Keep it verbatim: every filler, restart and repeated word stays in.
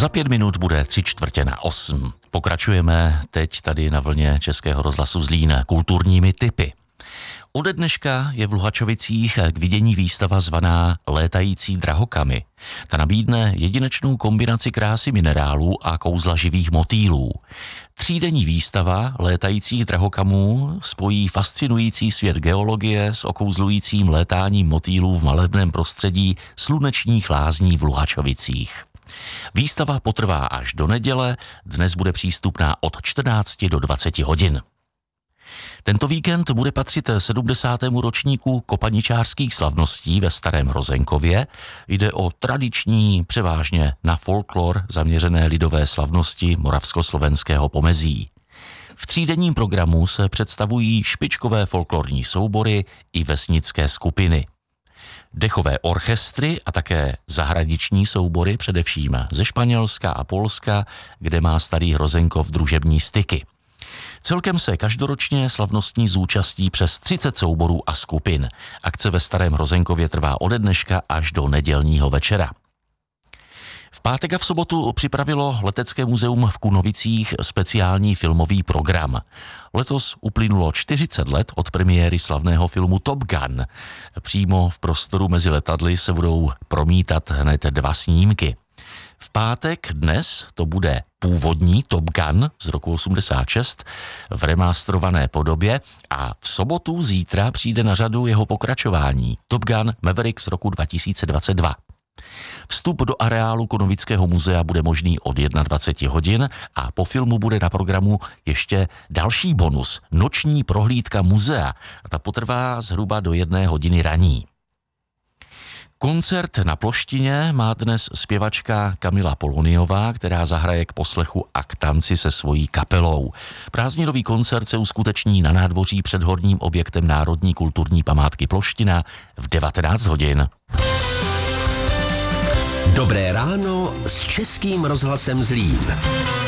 Za pět minut bude tři čtvrtě na osm. Pokračujeme teď tady na vlně Českého rozhlasu Zlín kulturními tipy. Ode dneška je v Luhačovicích k vidění výstava zvaná Létající drahokamy. Ta nabídne jedinečnou kombinaci krásy minerálů a kouzla živých motýlů. Třídenní výstava Létajících drahokamů spojí fascinující svět geologie s okouzlujícím létáním motýlů v malebném prostředí slunečních lázní v Luhačovicích. Výstava potrvá až do neděle, dnes bude přístupná od čtrnácti do dvaceti hodin. Tento víkend bude patřit sedmdesátému ročníku kopaničářských slavností ve Starém Hrozenkově. Jde o tradiční, převážně na folklor zaměřené lidové slavnosti moravskoslovenského pomezí. V třídenním programu se představují špičkové folklorní soubory i vesnické skupiny. Dechové orchestry a také zahraniční soubory, především ze Španělska a Polska, kde má Starý Hrozenkov družební styky. Celkem se každoročně slavnostní zúčastí přes třicet souborů a skupin. Akce ve Starém Hrozenkově trvá ode dneška až do nedělního večera. V pátek a v sobotu připravilo Letecké muzeum v Kunovicích speciální filmový program. Letos uplynulo čtyřicet let od premiéry slavného filmu Top Gun. Přímo v prostoru mezi letadly se budou promítat hned dva snímky. V pátek dnes to bude původní Top Gun z roku osmdesát šest v remasterované podobě a v sobotu zítra přijde na řadu jeho pokračování Top Gun Maverick z roku dva tisíce dvacet dva. Vstup do areálu Kunovického muzea bude možný od dvacet jedna hodin a po filmu bude na programu ještě další bonus, noční prohlídka muzea. A ta potrvá zhruba do jedné hodiny raní. Koncert na Ploštině má dnes zpěvačka Kamila Poloniová, která zahraje k poslechu a k tanci se svojí kapelou. Prázdninový koncert se uskuteční na nádvoří před horním objektem Národní kulturní památky Ploština v devatenáct hodin. Dobré ráno s Českým rozhlasem Zlín.